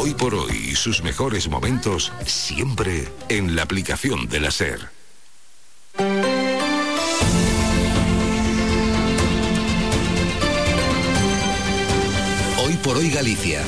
Hoy por hoy y sus mejores momentos siempre en la aplicación de la SER. Hoy por hoy Galicia.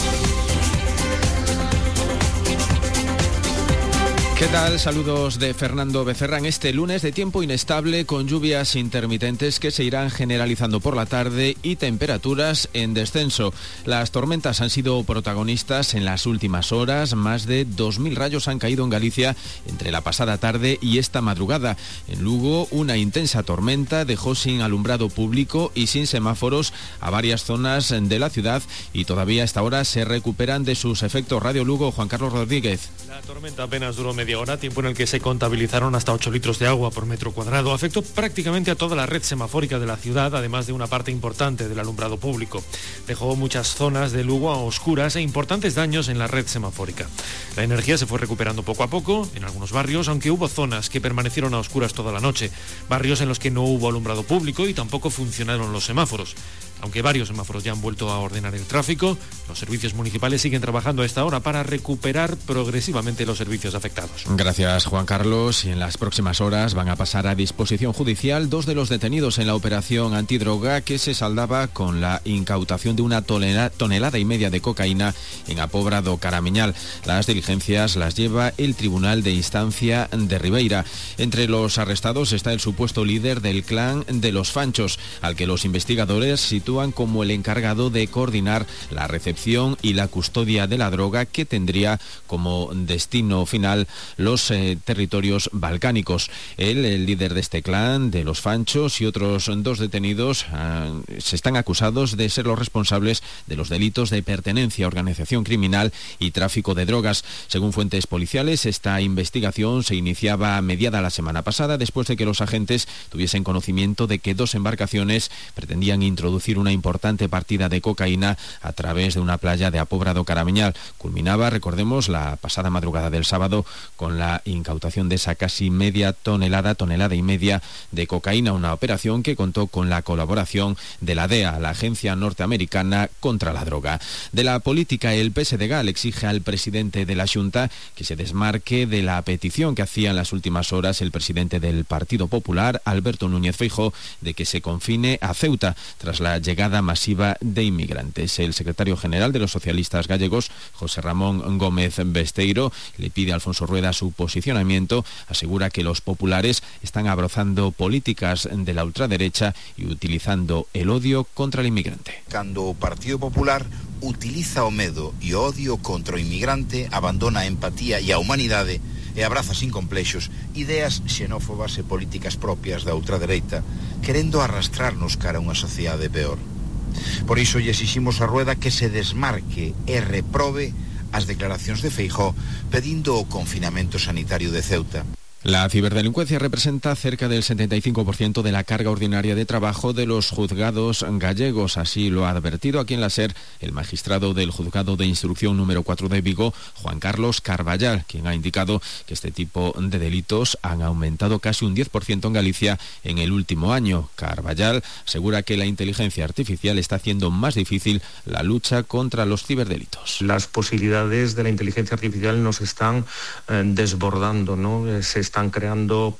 ¿Qué tal? Saludos de Fernando Becerra en este lunes de tiempo inestable con lluvias intermitentes que se irán generalizando por la tarde y temperaturas en descenso. Las tormentas han sido protagonistas en las últimas horas. Más de 2.000 rayos han caído en Galicia entre la pasada tarde y esta madrugada. En Lugo, una intensa tormenta dejó sin alumbrado público y sin semáforos a varias zonas de la ciudad y todavía a esta hora se recuperan de sus efectos. Radio Lugo, Juan Carlos Rodríguez. La tormenta apenas duró media hora, tiempo en el que se contabilizaron hasta 8 litros de agua por metro cuadrado. Afectó prácticamente a toda la red semafórica de la ciudad, además de una parte importante del alumbrado público. Dejó muchas zonas de Lugo a oscuras e importantes daños en la red semafórica. La energía se fue recuperando poco a poco en algunos barrios, aunque hubo zonas que permanecieron a oscuras toda la noche. Barrios en los que no hubo alumbrado público y tampoco funcionaron los semáforos. Aunque varios semáforos ya han vuelto a ordenar el tráfico, los servicios municipales siguen trabajando a esta hora para recuperar progresivamente los servicios afectados. Gracias, Juan Carlos. Y en las próximas horas van a pasar a disposición judicial 2 de los detenidos en la operación antidroga que se saldaba con la incautación de 1,5 toneladas de cocaína en Apobra do Caramiñal. Las diligencias las lleva el Tribunal de Instancia de Ribeira. Entre los arrestados está el supuesto líder del clan de los Fanchos, al que los investigadores sitúan como el encargado de coordinar la recepción y la custodia de la droga, que tendría como destino final los territorios balcánicos. Él, el líder de este clan de los Fanchos, y otros 2 detenidos se están acusados de ser los responsables de los delitos de pertenencia a organización criminal y tráfico de drogas. Según fuentes policiales, esta investigación se iniciaba mediada la semana pasada, después de que los agentes tuviesen conocimiento de que 2 embarcaciones pretendían introducir una importante partida de cocaína a través de una playa de Apobra do Caramiñal. Culminaba, recordemos, la pasada madrugada del sábado con la incautación de esa casi tonelada y media de cocaína, una operación que contó con la colaboración de la DEA, la Agencia Norteamericana contra la Droga. De la política, el PSDG le exige al presidente de la Xunta que se desmarque de la petición que hacía en las últimas horas el presidente del Partido Popular, Alberto Núñez Feijóo, de que se confine a Ceuta tras la llegada masiva de inmigrantes. El secretario general de los socialistas gallegos, José Ramón Gómez Besteiro, le pide a Alfonso Rueda su posicionamiento. Asegura que los populares están abrazando políticas de la ultraderecha y utilizando el odio contra el inmigrante. Cando o Partido Popular utiliza o medo e o odio contra o inmigrante, abandona a empatía e a humanidade e abraza sin complexos ideas xenófobas e políticas propias da ultradereita, querendo arrastrarnos cara a unha sociedade peor. Por iso lle exiximos a Rueda que se desmarque e reprobe as declaracións de Feijóo pedindo o confinamento sanitario de Ceuta. La ciberdelincuencia representa cerca del 75% de la carga ordinaria de trabajo de los juzgados gallegos. Así lo ha advertido aquí en la SER el magistrado del Juzgado de Instrucción número 4 de Vigo, Juan Carlos Carballal, quien ha indicado que este tipo de delitos han aumentado casi un 10% en Galicia en el último año. Carballal asegura que la inteligencia artificial está haciendo más difícil la lucha contra los ciberdelitos. Las posibilidades de la inteligencia artificial nos están desbordando, ¿no? Se están creando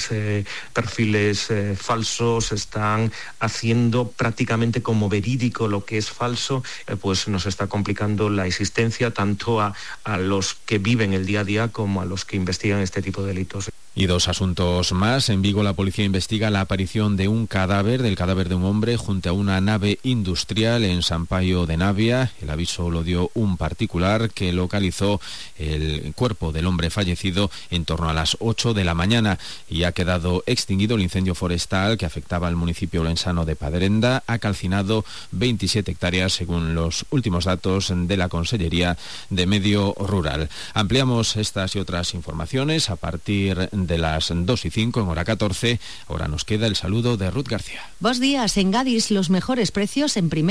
perfiles falsos, están haciendo prácticamente como verídico lo que es falso, pues nos está complicando la existencia tanto a los que viven el día a día como a los que investigan este tipo de delitos. Y 2 asuntos más. En Vigo la policía investiga la aparición de un cadáver de un hombre junto a una nave industrial en San Paio de Navia. El aviso lo dio un particular que localizó el cuerpo del hombre fallecido en torno a las 8 de la mañana y ha quedado extinguido el incendio forestal que afectaba al municipio olensano de Padrenda. Ha calcinado 27 hectáreas según los últimos datos de la Consellería de Medio Rural. Ampliamos estas y otras informaciones a partir de las 2:05 en hora 14. Ahora nos queda el saludo de Ruth García. Bos días. En Gadis los mejores precios en primera.